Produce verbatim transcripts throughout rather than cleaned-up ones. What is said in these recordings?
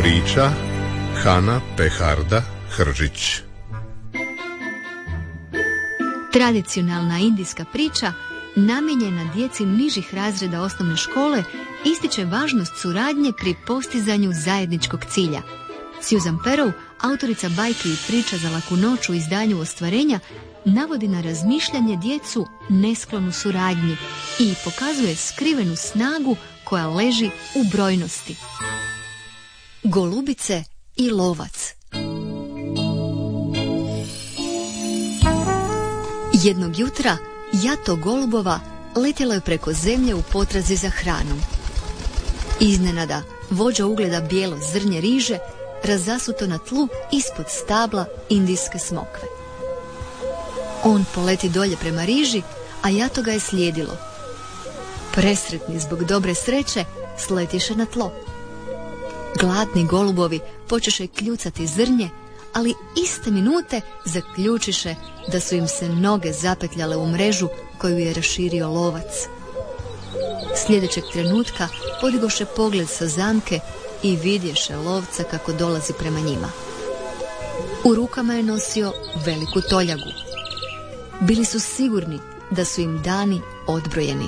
Priča Hana Peharda Hržić. Tradicionalna indijska priča, namijenjena djeci nižih razreda osnovne škole, ističe važnost suradnje pri postizanju zajedničkog cilja. Susan Perrow, autorica bajki i priča za laku noć u izdanju Ostvarenja, navodi na razmišljanje djecu nesklonu suradnji i pokazuje skrivenu snagu koja leži u brojnosti. Golubice i lovac. Jednog jutra jato golubova letjelo je preko zemlje u potrazi za hranom. Iznenada vođa ugleda bijelo zrnje riže razasuto na tlu ispod stabla indijske smokve. On poleti dolje prema riži, a jato ga je slijedilo. Presretni zbog dobre sreće, sletješe na tlo. Gladni golubovi počeše kljucati zrnje, ali iste minute zaključiše da su im se noge zapetljale u mrežu koju je raširio lovac. Sljedećeg trenutka podigoše pogled sa zamke i vidješe lovca kako dolazi prema njima. U rukama je nosio veliku toljagu. Bili su sigurni da su im dani odbrojeni.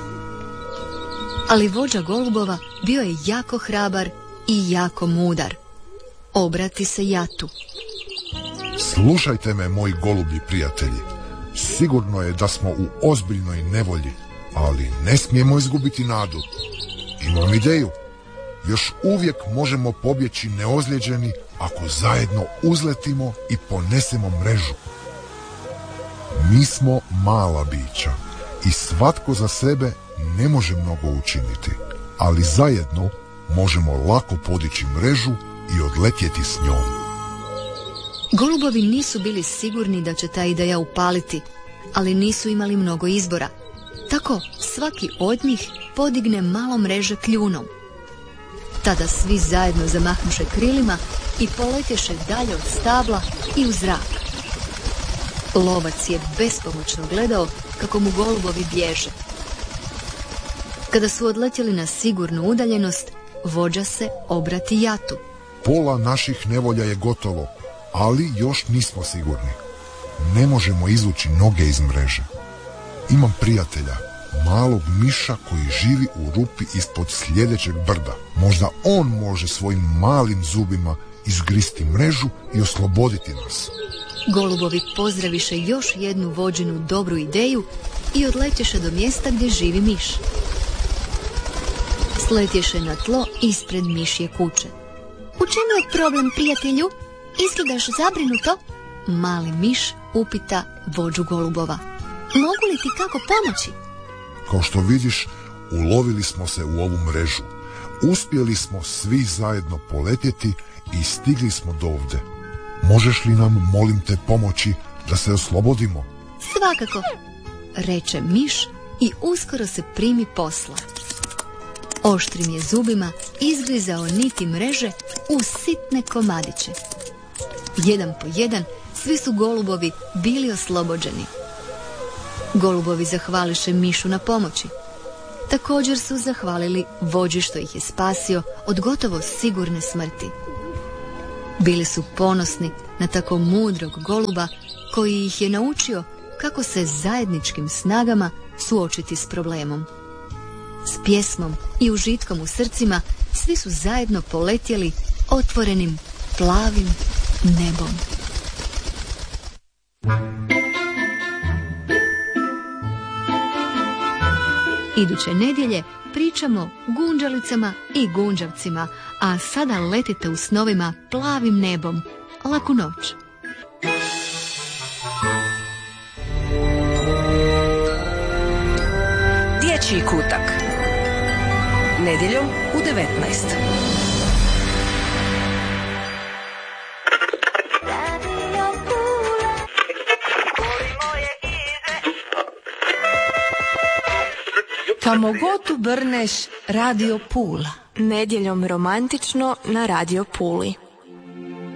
Ali vođa golubova bio je jako hrabar i jako mudar. Obrati se jatu. Slušajte me, moji golublji prijatelji. Sigurno je da smo u ozbiljnoj nevolji, ali ne smijemo izgubiti nadu. Imam ideju. Još uvijek možemo pobjeći neozlijeđeni ako zajedno uzletimo i ponesemo mrežu. Mi smo mala bića i svatko za sebe ne može mnogo učiniti, ali zajedno možemo lako podići mrežu i odletjeti s njom. Golubovi nisu bili sigurni da će ta ideja upaliti, ali nisu imali mnogo izbora. Tako svaki od njih podigne malo mreže kljunom. Tada svi zajedno zamahnuše krilima i poletješe dalje od stabla i u zrak. Lovac je bespomoćno gledao kako mu golubovi bježe. Kada su odletjeli na sigurnu udaljenost, vođa se obrati jatu. Pola naših nevolja je gotovo, ali još nismo sigurni. Ne možemo izvući noge iz mreže. Imam prijatelja, malog miša koji živi u rupi ispod sljedećeg brda. Možda on može svojim malim zubima izgristi mrežu i osloboditi nas. Golubovi pozdraviše još jednu vođinu dobru ideju i odletješe do mjesta gdje živi miš. Sletješe na tlo ispred mišje kuće. U čemu je problem, prijatelju? Izgledaš zabrinuto? Mali miš upita vođu golubova. Mogu li ti kako pomoći? Kao što vidiš, ulovili smo se u ovu mrežu. Uspjeli smo svi zajedno poletjeti i stigli smo do ovde. Možeš li nam, molim te, pomoći da se oslobodimo? Svakako, reče miš i uskoro se primi posla. Oštrim je zubima izgrizao niti mreže u sitne komadiće. Jedan po jedan svi su golubovi bili oslobođeni. Golubovi zahvališe mišu na pomoći. Također su zahvalili vođi što ih je spasio od gotovo sigurne smrti. Bili su ponosni na tako mudrog goluba koji ih je naučio kako se zajedničkim snagama suočiti s problemom. S pjesmom i užitkom u srcima svi su zajedno poletjeli otvorenim plavim nebom. Iduće nedjelje pričamo gunđalicama i gunđavcima, a sada letite u snovima plavim nebom. Laku noć. Dječji kutak. Nedjeljom u devetnaest. Kamo god tu brneš, Radio Pula. Nedjeljom romantično na Radio Puli.